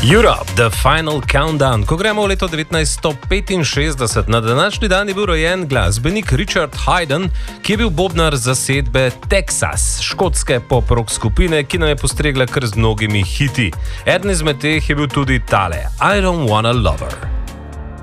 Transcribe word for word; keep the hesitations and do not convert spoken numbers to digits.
Europe, The Final Countdown. Ko gremo v leto devetnajststo petinšestdeset, na današnji dan je bil rojen glasbenik Richard Haydn, ki je bil bobnar zasedbe Texas, škotske pop-rock skupine, ki nam je postregla kar z mnogimi hiti. Eden izmed teh je bil tudi tale, I Don't Wanna Love Her.